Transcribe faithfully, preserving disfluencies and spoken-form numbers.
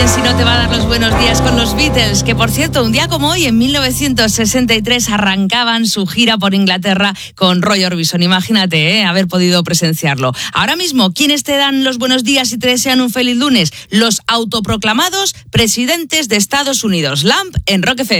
si no te va a dar los buenos días con los Beatles, que por cierto, un día como hoy, en mil novecientos sesenta y tres, arrancaban su gira por Inglaterra con Roy Orbison. Imagínate, ¿eh? haber podido presenciarlo. Ahora mismo, ¿quiénes te dan los buenos días y te desean un feliz lunes? Los autoproclamados presidentes de Estados Unidos. Lamp en Rock F M.